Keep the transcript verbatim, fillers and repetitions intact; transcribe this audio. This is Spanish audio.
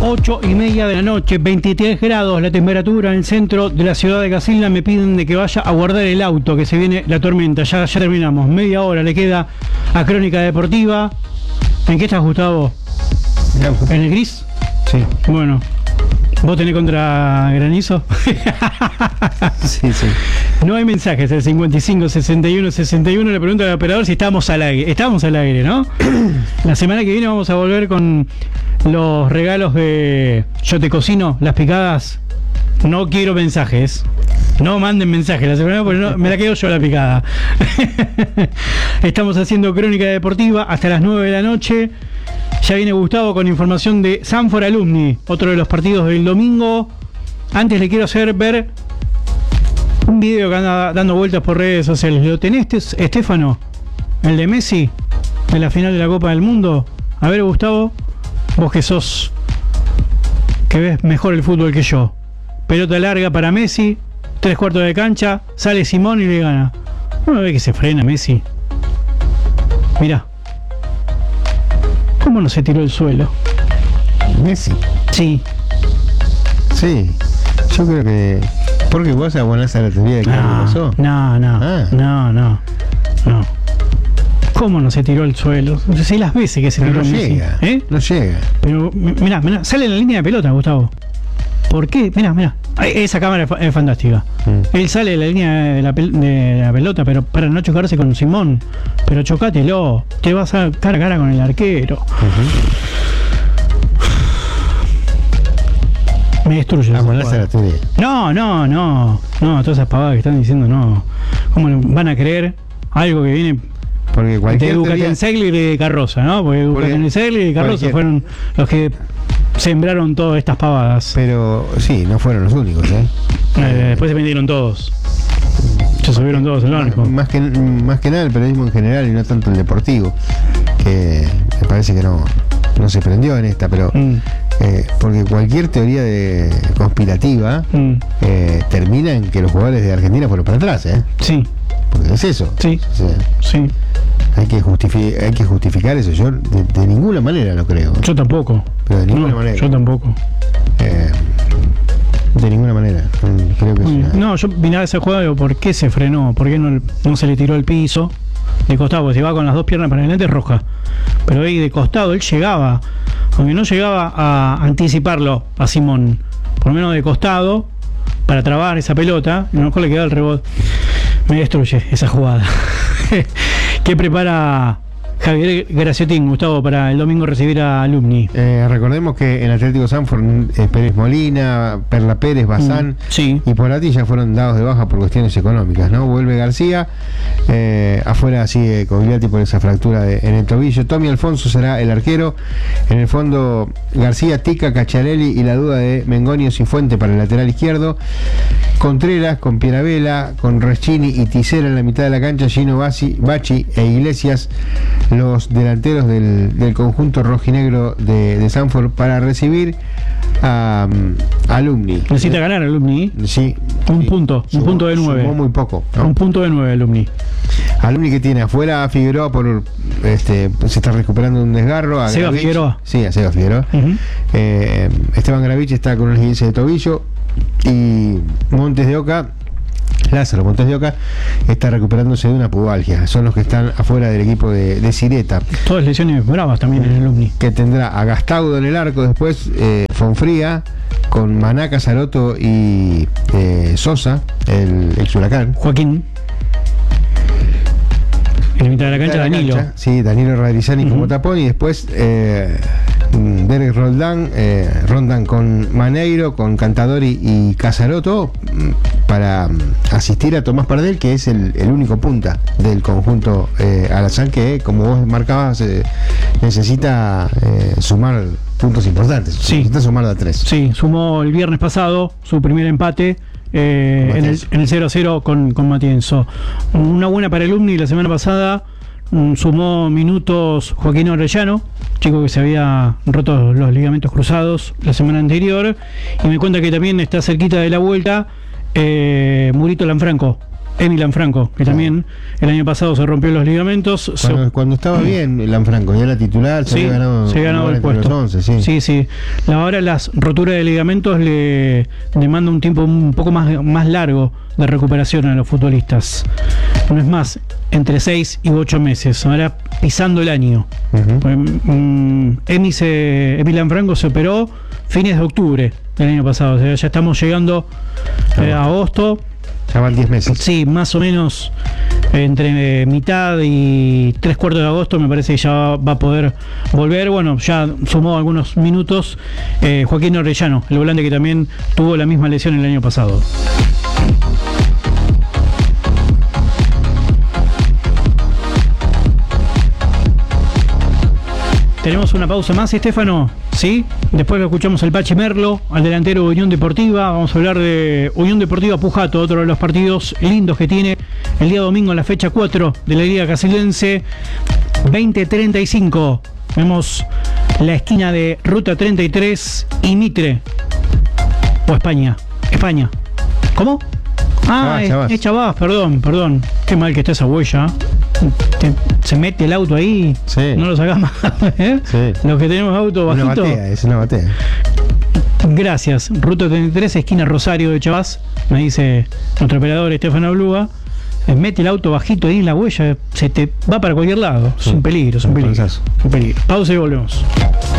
ocho y media de la noche, veintitrés grados la temperatura en el centro de la ciudad de Casilda. Me piden de que vaya a guardar el auto, que se viene la tormenta. Ya, ya terminamos, media hora le queda a Crónica Deportiva. ¿En qué estás, Gustavo? ¿En el gris? Sí. Bueno, ¿vos tenés contra granizo? Sí, sí. No hay mensajes, el cincuenta y cinco, sesenta y uno, sesenta y uno. Le pregunto al operador si estamos al aire. Estamos al aire, ¿no? La semana que viene vamos a volver con los regalos de Yo Te Cocino, las picadas. No quiero mensajes. No manden mensajes la semana, porque no, me la quedo yo la picada. Estamos haciendo Crónica Deportiva hasta las nueve de la noche. Ya viene Gustavo con información de Sanford Alumni, otro de los partidos del domingo. Antes le quiero hacer ver un video que anda dando vueltas por redes sociales. ¿Lo tenés, Estefano? El de Messi, de la final de la Copa del Mundo. A ver, Gustavo, vos que sos, que ves mejor el fútbol que yo. Pelota larga para Messi, tres cuartos de cancha, sale Simón y le gana. ¿No ve que se frena Messi? Mirá. ¿Cómo no se tiró el suelo? ¿Messi? Sí. Sí. Yo creo que... Porque vos abonás a la teoría de que No, algo pasó. no, no, Ah. no, no, no. ¿Cómo no se tiró el suelo? No sé las veces que se Pero tiró no Messi. llega. ¿Eh? No llega. Pero mirá, mirá, sale en la línea de pelota, Gustavo. ¿Por qué? Mirá, mirá. Ay, esa cámara es, fa- es fantástica. Mm. Él sale de la línea de la, pel- de la pelota, pero para no chocarse con Simón. Pero chocátelo. Te vas a cara a cara con el arquero. Uh-huh. Me destruye. esa Abonás a jugada. la teoría. No, no, no. No, todas esas pavadas que están diciendo, no. ¿Cómo le van a creer algo que viene Porque de cualquier teoría... Ducatensegli y de Carroza, ¿no? Porque Ducatensegli y Carroza cualquier- fueron los que sembraron todas estas pavadas. Pero sí, no fueron los únicos, ¿eh? Eh, después se vendieron todos. Se subieron todos el barco. Más que, más que nada el periodismo en general y no tanto el deportivo, que me parece que no, no se prendió en esta, pero Mm, eh, porque cualquier teoría de conspirativa mm, eh, termina en que los jugadores de Argentina fueron para atrás, ¿eh? sí, Porque es eso. sí, O sea, sí. hay que justifi- hay que justificar eso. Yo de, de ninguna manera lo creo. Yo tampoco. Pero de ninguna No, manera. yo tampoco. Eh, de ninguna manera. Mm, Creo que es una- No, yo miraba esa jugada y digo, ¿por qué se frenó? ¿Por qué no, no se le tiró el piso? De costado, porque si va con las dos piernas para adelante es roja. Pero ahí de costado él llegaba, aunque no llegaba a anticiparlo a Simón, por lo menos de costado, para trabar esa pelota, y a lo mejor le queda el rebote. Me destruye esa jugada. ¿Qué prepara Javier Graciotín, Gustavo, para el domingo recibir a Alumni? Eh, recordemos que en Atlético Sanford, eh, Pérez Molina, Perla Pérez, Bazán Mm, sí. y Polati ya fueron dados de baja por cuestiones económicas, ¿no? Vuelve García, eh, afuera sigue Cogliati por esa fractura de- en el tobillo. Tommy Alfonso será el arquero. En el fondo, García, Tica, Cacciarelli y la duda de Mengoni y Fuente para el lateral izquierdo. Contreras con Pieravela, con Reschini y Tisera en la mitad de la cancha, Gino Bassi, Bachi e Iglesias, los delanteros del, del conjunto rojinegro de, de Sanford para recibir a um, Alumni. Necesita ganar Alumni. Sí. Un Sí. punto, un Sumó- punto de nueve. Sumó muy poco, ¿no? Un punto de nueve Alumni. Alumni que tiene afuera a Figueroa por este se está recuperando un desgarro. A Seba Gravich. Figueroa. Sí, a Seba Figueroa. Ujú. Eh, Esteban Gravich está con un esguince de tobillo y Montes de Oca, Lázaro Montes de Oca, está recuperándose de una pubalgia. Son los que están afuera del equipo de, de Cireta, Todas lesiones bravas también en el Alumni. que tendrá a Gastaudo en el arco, después eh, Fonfría con Manaca, Saroto y eh, Sosa, el ex Huracán. Joaquín. En la mitad de la cancha, de la Danilo. cancha, sí, Danilo Radrizani Ujú. como tapón y después eh, Derek Roldán, eh, Rondán con Maneiro, con Cantadori y Casaroto mm, para mm, asistir a Tomás Pardel, que es el, el único punta del conjunto eh, Alazán, que como vos marcabas eh, necesita eh, sumar puntos importantes, Sí. necesita sumar a tres. Sí, sumó el viernes pasado su primer empate eh, en, el, Matienzo. en el cero a cero con, con Matienzo. Una buena para el Alumni la semana pasada. mm, Sumó minutos Joaquín Orellano, chico que se había roto los ligamentos cruzados la semana anterior. Y me cuenta que también está cerquita de la vuelta eh, Murito Lanfranco, Emi Lanfranco, que también el año pasado se rompió los ligamentos. Cuando, se... cuando estaba bien Lanfranco, ya era titular, se sí, había ganado, se ha ganado el puesto. once, sí. sí, sí. Ahora las roturas de ligamentos le demanda un tiempo un poco más, más largo de recuperación a los futbolistas. No es más, entre seis y ocho meses. Ahora pisando el año. Uh-huh. um, Emi, se, Emi Lanfranco se operó fines de octubre del año pasado. O sea, ya estamos llegando eh, a agosto. Ya van diez meses. Sí, más o menos entre mitad y tres cuartos de agosto me parece que ya va, va a poder volver. Bueno, ya sumó algunos minutos eh, Joaquín Orellano, el volante que también tuvo la misma lesión el año pasado. Tenemos una pausa más, Estefano, ¿sí? Después lo escuchamos al Pache Merlo, al delantero de Unión Deportiva. Vamos a hablar de Unión Deportiva Pujato, otro de los partidos lindos que tiene el día domingo en la fecha cuatro de la Liga Casildense, veinte treinta y cinco. Vemos la esquina de Ruta treinta y tres y Mitre. O España. España. ¿Cómo? Ah, es Chabás. es Chabás, perdón, perdón. Qué mal que está esa huella. Te, se mete el auto ahí, sí. No lo sacás más. ¿eh? Sí. Los que tenemos auto bajito. Una batea, es una batea. Gracias. Ruta treinta y tres, esquina Rosario de Chabás. Me dice nuestro operador Estefano Bluga. Mete el auto bajito ahí en la huella, se te va para cualquier lado. Es un peligro, es un peligro. Un peligro. Pausa y volvemos.